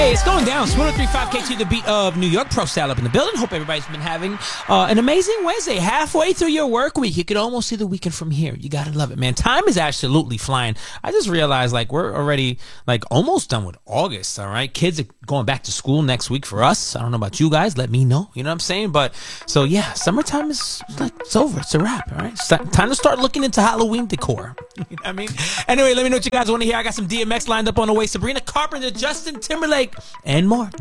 Hey, it's going down. It's 103.5 KT, the beat of New York. Pro Style up in the building. Hope everybody's been having an amazing Wednesday. Halfway through your work week, you can almost see the weekend from here. You gotta love it, man. Time is absolutely flying. I just realized, we're already, almost done with August, all right? Kids are going back to school next week for us. I don't know about you guys. Let me know. You know what I'm saying? But, so, yeah, summertime is, it's over. It's a wrap, all right? It's time to start looking into Halloween decor. You know what I mean? Anyway, let me know what you guys want to hear. I got some DMX lined up on the way. Sabrina Carpenter, Justin Timberlake, and more.